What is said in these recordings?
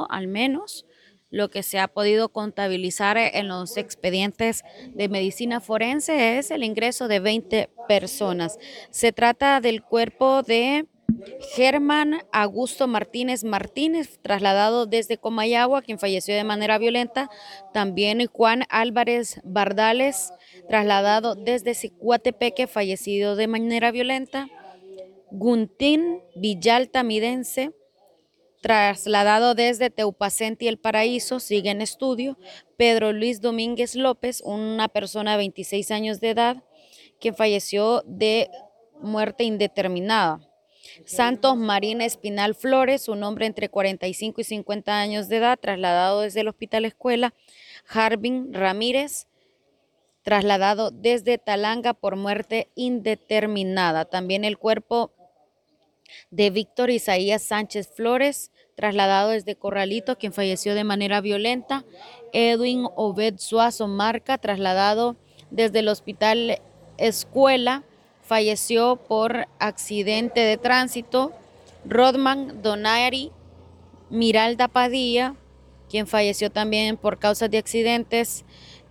momento, al menos, lo que se ha podido contabilizar en los expedientes de medicina forense es el ingreso de 20 personas. Se trata del cuerpo de Germán Augusto Martínez Martínez, trasladado desde Comayagua, quien falleció de manera violenta. También Juan Álvarez Bardales, trasladado desde Cicuatepeque, fallecido de manera violenta. Guntín Villalta Midense, trasladado desde Teupacenti El Paraíso, sigue en estudio. Pedro Luis Domínguez López, una persona de 26 años de edad, quien falleció de muerte indeterminada. Santos Marín Espinal Flores, un hombre entre 45 y 50 años de edad, trasladado desde el Hospital Escuela. Jarvin Ramírez, trasladado desde Talanga por muerte indeterminada. También el cuerpo de Víctor Isaías Sánchez Flores, trasladado desde Corralito, quien falleció de manera violenta. Edwin Obed Suazo Marca, trasladado desde el Hospital Escuela, falleció por accidente de tránsito. Rodman Donari Miralda Padilla, quien falleció también por causas de accidentes.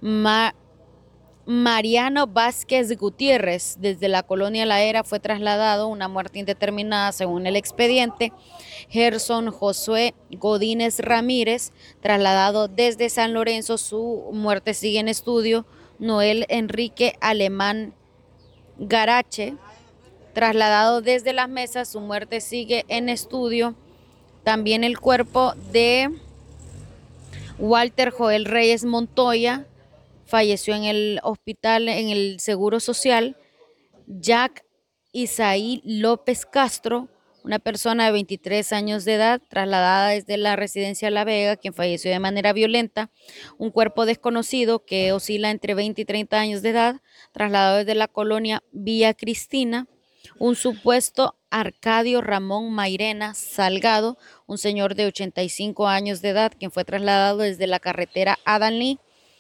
Mariano Vázquez Gutiérrez, desde la colonia La Era, fue trasladado, una muerte indeterminada según el expediente. Gerson Josué Godínez Ramírez, trasladado desde San Lorenzo, su muerte sigue en estudio. Noel Enrique Alemán Garache, trasladado desde Las Mesas, su muerte sigue en estudio. También el cuerpo de Walter Joel Reyes Montoya, falleció en el hospital, en el Seguro Social. Jack Isaí López Castro, una persona de 23 años de edad, trasladada desde la residencia La Vega, quien falleció de manera violenta. Un cuerpo desconocido que oscila entre 20 y 30 años de edad, trasladado desde la colonia Villa Cristina. Un supuesto Arcadio Ramón Mairena Salgado, un señor de 85 años de edad, quien fue trasladado desde la carretera Adalí.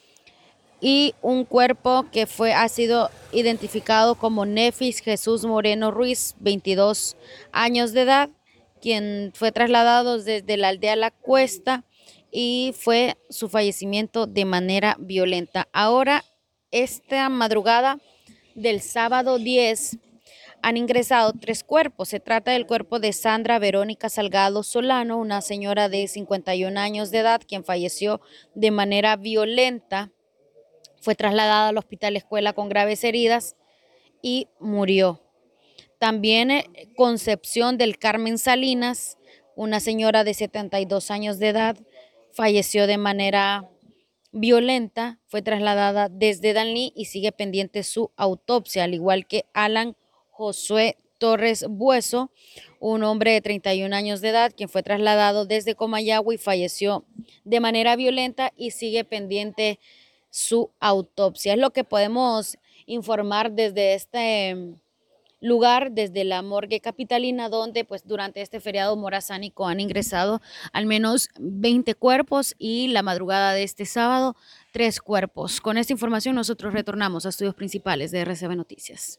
Y un cuerpo que ha sido identificado como Nefis Jesús Moreno Ruiz, 22 años de edad, quien fue trasladado desde la aldea La Cuesta y fue su fallecimiento de manera violenta. Ahora, esta madrugada del sábado 10, han ingresado 3 cuerpos. Se trata del cuerpo de Sandra Verónica Salgado Solano, una señora de 51 años de edad, quien falleció de manera violenta. Fue trasladada al Hospital Escuela con graves heridas y murió. También Concepción del Carmen Salinas, una señora de 72 años de edad, falleció de manera violenta, fue trasladada desde Danlí y sigue pendiente su autopsia, al igual que Alan Josué Torres Bueso, un hombre de 31 años de edad, quien fue trasladado desde Comayagua y falleció de manera violenta y sigue pendiente su autopsia. Es lo que podemos informar desde este lugar, desde la morgue capitalina, donde pues durante este feriado morazánico han ingresado al menos 20 cuerpos y la madrugada de este sábado 3 cuerpos. Con esta información nosotros retornamos a estudios principales de RCB Noticias.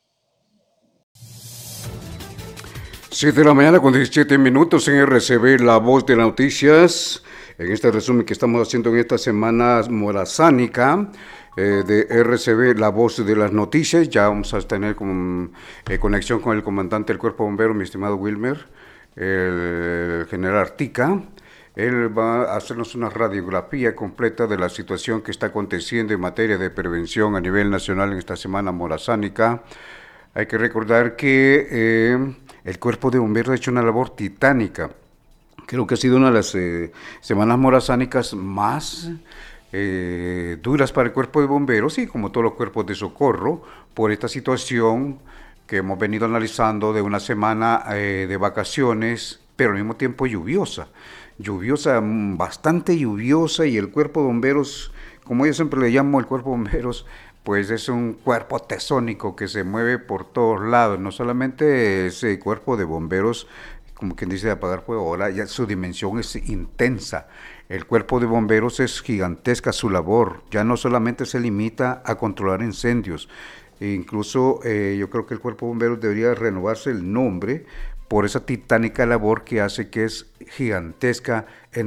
7 de la mañana con 17 minutos en RCB, la voz de las noticias. En este resumen que estamos haciendo en esta semana morazánica de RCB, la voz de las noticias, ya vamos a tener conexión con el comandante del Cuerpo de Bomberos, mi estimado Wilmer, el general Artica. Él va a hacernos una radiografía completa de la situación que está aconteciendo en materia de prevención a nivel nacional en esta semana morazánica. Hay que recordar que el Cuerpo de Bomberos ha hecho una labor titánica. Creo que ha sido una de las semanas morazánicas más duras para el Cuerpo de Bomberos y como todos los cuerpos de socorro, por esta situación que hemos venido analizando de una semana de vacaciones, pero al mismo tiempo lluviosa, bastante lluviosa, y el Cuerpo de Bomberos, como yo siempre le llamo el Cuerpo de Bomberos, pues es un cuerpo tesónico que se mueve por todos lados, no solamente ese Cuerpo de Bomberos, como quien dice, de apagar fuego, ahora ya su dimensión es intensa. El Cuerpo de Bomberos es gigantesca su labor, ya no solamente se limita a controlar incendios, incluso yo creo que el Cuerpo de Bomberos debería renovarse el nombre por esa titánica labor que hace, que es gigantesca en